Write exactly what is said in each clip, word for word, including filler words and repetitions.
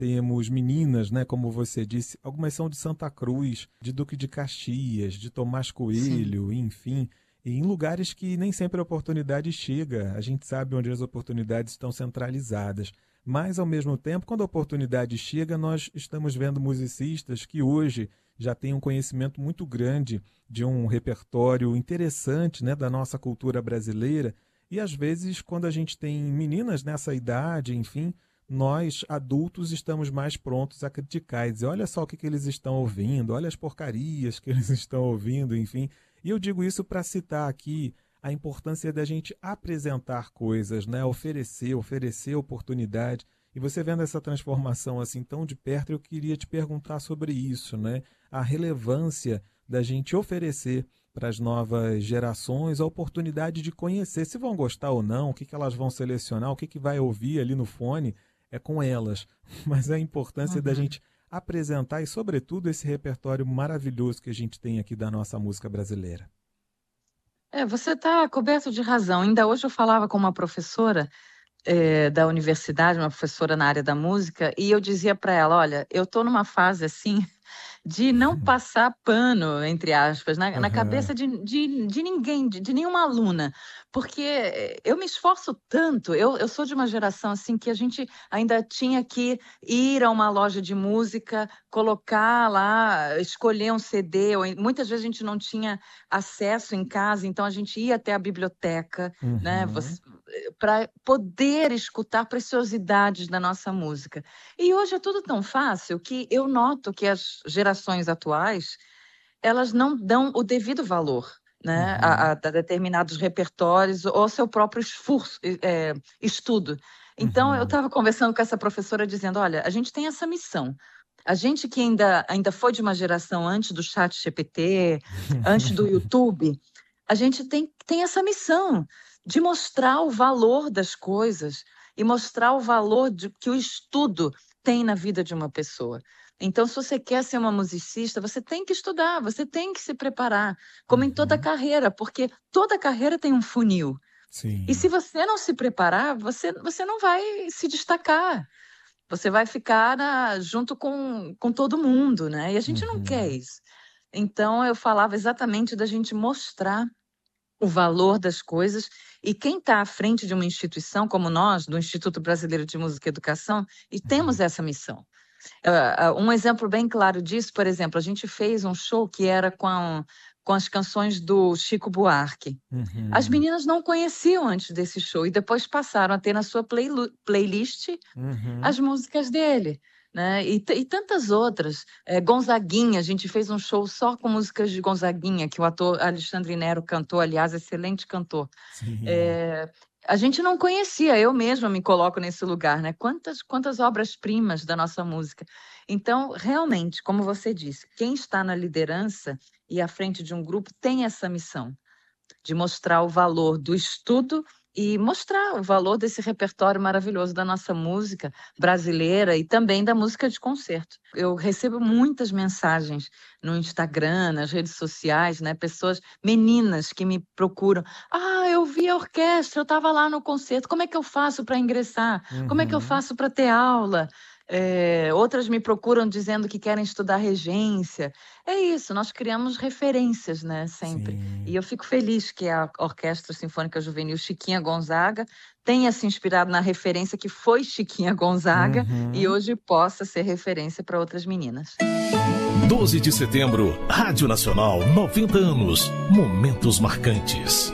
temos meninas, né, como você disse, algumas são de Santa Cruz, de Duque de Caxias, de Tomás Coelho, Sim. enfim, e em lugares que nem sempre a oportunidade chega. A gente sabe onde as oportunidades estão centralizadas. Mas, ao mesmo tempo, quando a oportunidade chega, nós estamos vendo musicistas que hoje já têm um conhecimento muito grande de um repertório interessante, né, da nossa cultura brasileira. E, às vezes, quando a gente tem meninas nessa idade, enfim, nós, adultos, estamos mais prontos a criticar e dizer, olha só o que, que eles estão ouvindo, olha as porcarias que eles estão ouvindo, enfim. E eu digo isso para citar aqui a importância da gente apresentar coisas, né? Oferecer, oferecer oportunidade. E você vendo essa transformação assim tão de perto, eu queria te perguntar sobre isso, né? A relevância da gente oferecer para as novas gerações a oportunidade de conhecer se vão gostar ou não, o que, que elas vão selecionar, o que, que vai ouvir ali no fone, é com elas. Mas a importância uhum. da gente apresentar e, sobretudo, esse repertório maravilhoso que a gente tem aqui da nossa música brasileira. É, você está coberto de razão. Ainda hoje eu falava com uma professora é, da universidade, uma professora na área da música, e eu dizia para ela, olha, eu estou numa fase assim de não passar pano, entre aspas, na, na Uhum. cabeça de, de, de ninguém, de, de nenhuma aluna, porque eu me esforço tanto, eu, eu sou de uma geração assim que a gente ainda tinha que ir a uma loja de música, colocar lá, escolher um C D, ou, muitas vezes a gente não tinha acesso em casa, então a gente ia até a biblioteca, uhum. né, para poder escutar preciosidades da nossa música. E hoje é tudo tão fácil que eu noto que as gerações atuais, elas não dão o devido valor, né, uhum. a, a determinados repertórios ou ao seu próprio esforço, é, estudo. Então, uhum. eu estava conversando com essa professora dizendo, olha, a gente tem essa missão. A gente que ainda, ainda foi de uma geração antes do chat G P T, antes do YouTube, a gente tem, tem essa missão de mostrar o valor das coisas e mostrar o valor de, que o estudo tem na vida de uma pessoa. Então, se você quer ser uma musicista, você tem que estudar, você tem que se preparar, como uhum. em toda carreira, porque toda carreira tem um funil. Sim. E se você não se preparar, você, você não vai se destacar. Você vai ficar na, junto com, com todo mundo, né? E a gente uhum. não quer isso. Então, eu falava exatamente da gente mostrar o valor das coisas, e quem está à frente de uma instituição como nós, do Instituto Brasileiro de Música e Educação, e temos uhum. essa missão. Uh, um exemplo bem claro disso, por exemplo, a gente fez um show que era com, a, com as canções do Chico Buarque. Uhum. As meninas não conheciam antes desse show, e depois passaram a ter na sua play, playlist uhum. as músicas dele. Né? E, e tantas outras. É, Gonzaguinha, a gente fez um show só com músicas de Gonzaguinha, que o ator Alexandre Nero cantou, aliás, excelente cantor. É, a gente não conhecia, eu mesma me coloco nesse lugar, né? Quantas, quantas obras-primas da nossa música. Então, realmente, como você disse, quem está na liderança e à frente de um grupo tem essa missão de mostrar o valor do estudo e mostrar o valor desse repertório maravilhoso da nossa música brasileira e também da música de concerto. Eu recebo muitas mensagens no Instagram, nas redes sociais, né? Pessoas, meninas que me procuram. Ah, eu vi a orquestra, eu estava lá no concerto, como é que eu faço para ingressar? Uhum. Como é que eu faço para ter aula? É, outras me procuram dizendo que querem estudar regência. É isso, nós criamos referências, né, sempre. Sim. E eu fico feliz que a Orquestra Sinfônica Juvenil Chiquinha Gonzaga tenha se inspirado na referência que foi Chiquinha Gonzaga uhum. e hoje possa ser referência para outras meninas. doze de setembro, Rádio Nacional, noventa anos, momentos marcantes.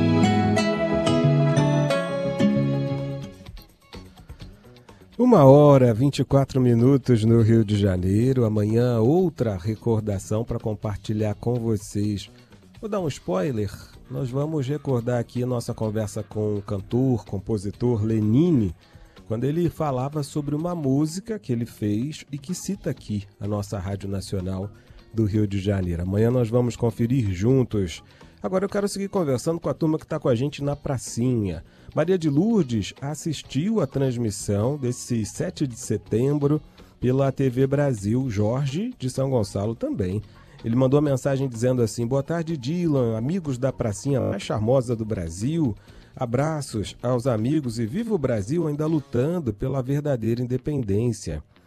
Uma hora, vinte e quatro minutos no Rio de Janeiro. Amanhã, outra recordação para compartilhar com vocês. Vou dar um spoiler. Nós vamos recordar aqui a nossa conversa com o cantor, compositor Lenine, quando ele falava sobre uma música que ele fez e que cita aqui a nossa Rádio Nacional do Rio de Janeiro. Amanhã nós vamos conferir juntos. Agora eu quero seguir conversando com a turma que está com a gente na pracinha. Maria de Lourdes assistiu à transmissão desse sete de setembro pela T V Brasil. Jorge de São Gonçalo também. Ele mandou uma mensagem dizendo assim: boa tarde, Dylan, amigos da pracinha mais charmosa do Brasil. Abraços aos amigos e viva o Brasil ainda lutando pela verdadeira independência.